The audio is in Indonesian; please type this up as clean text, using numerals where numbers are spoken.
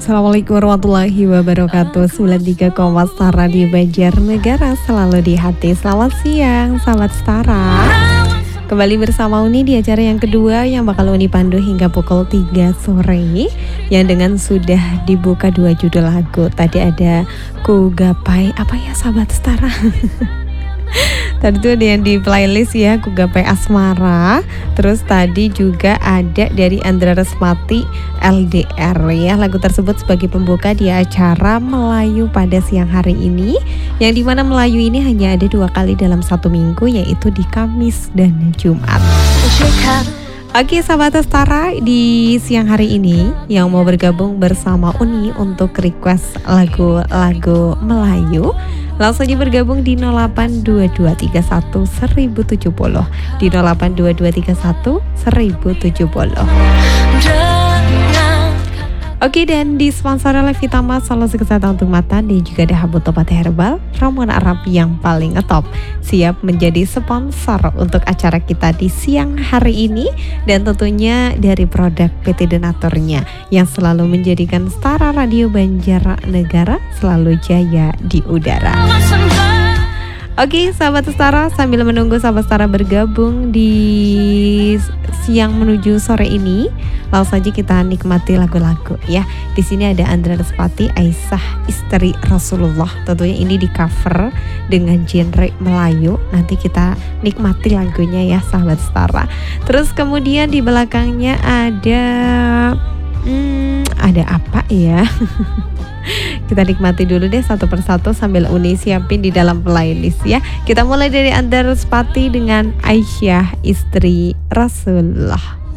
Assalamualaikum warahmatullahi wabarakatuh. 93,1 Radio Banjarnegara selalu di hati. Selamat siang sahabat Setara. Kembali bersama Uni di acara yang kedua yang bakal Uni pandu hingga pukul 3 sore. Yang dengan sudah dibuka 2 judul lagu. Tadi ada Ku Gapai apa ya sahabat Setara? Tadi tuh ada yang di playlist ya, Ku Gapai Asmara. Terus tadi juga ada dari Andra Resmati LDR ya. Lagu tersebut sebagai pembuka di acara Melayu pada siang hari ini, yang dimana Melayu ini hanya ada 2 kali dalam 1 minggu, yaitu di Kamis dan Jumat. Oke sahabat Setara, di siang hari ini yang mau bergabung bersama Uni untuk request lagu-lagu Melayu, langsung aja bergabung di 082231 1070, di 082231 1070. Oke, dan disponsori oleh Vitama solusi kesehatan untuk mata, dan juga ada Habut Obat Herbal, ramuan Arab yang paling ngetop, siap menjadi sponsor untuk acara kita di siang hari ini. Dan tentunya dari produk PT Donaturnya yang selalu menjadikan Setara Radio Banjarnegara selalu jaya di udara. Oke sahabat Setara, sambil menunggu sahabat Setara bergabung di siang menuju sore ini, langsung saja kita nikmati lagu-lagu ya. Di sini ada Andra Respati, Aisyah istri Rasulullah. Tentunya ini di cover dengan genre Melayu. Nanti kita nikmati lagunya ya sahabat Setara. Terus kemudian di belakangnya ada apa ya? Kita nikmati dulu deh satu persatu sambil Uni siapin di dalam playlist ya. Kita mulai dari Andra Respati dengan Aisyah istri Rasulullah.